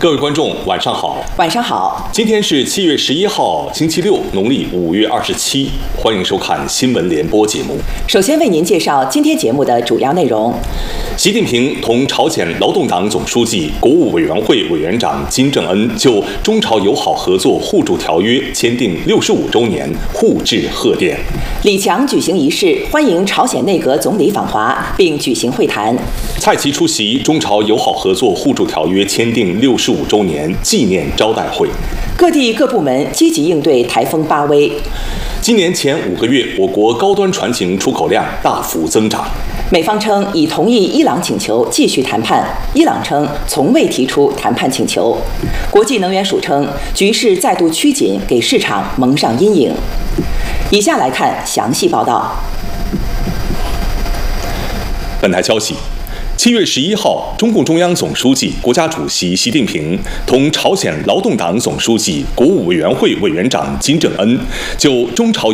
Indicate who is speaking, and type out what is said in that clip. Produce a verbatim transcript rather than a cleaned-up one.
Speaker 1: 各位观众，晚上好。
Speaker 2: 晚上好。
Speaker 1: 今天是七月十一号，星期六，农历五月二十七。欢迎收看新闻联播节目。
Speaker 2: 首先为您介绍今天节目的主要内容：
Speaker 1: 习近平同朝鲜劳动党总书记、国务委员会委员长金正恩就中朝友好合作互助条约签订六十五周年互致贺电。
Speaker 2: 李强举行仪式，欢迎朝鲜内阁总理访华，并举行会谈。
Speaker 1: 蔡奇出席中朝友好合作互助条约签订六十五周年纪念招待会。
Speaker 2: 各地各部门积极应对台风巴威。
Speaker 1: 今年前五个月，我国高端船型出口量大幅增长。
Speaker 2: 美方称已同意伊朗请求继续谈判，伊朗称从未提出谈判请求。国际能源署称局势再度趋紧，给市场蒙上阴影。以下来看详细报道。
Speaker 1: 本台消息。七月十一号，中共中央总书记、国家主席习近平同朝鲜劳动党总书记、国务委员会委员长金正恩就中朝